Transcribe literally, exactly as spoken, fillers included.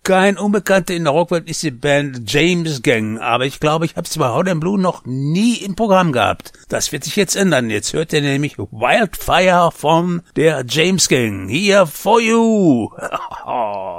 Kein Unbekannter in der Rockwelt ist die Band James Gang, aber ich glaube, ich habe es bei Hot and Blue noch nie im Programm gehabt. Das wird sich jetzt ändern. Jetzt hört ihr nämlich Wildfire von der James Gang. Here for you.